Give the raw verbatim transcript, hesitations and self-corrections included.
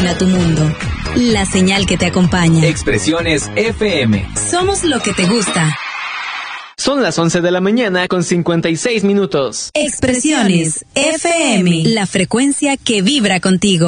ilumina tu mundo. La señal que te acompaña. Expresiones F M. Somos lo que te gusta. Son las once de la mañana con cincuenta y seis minutos. Expresiones F M. La frecuencia que vibra contigo.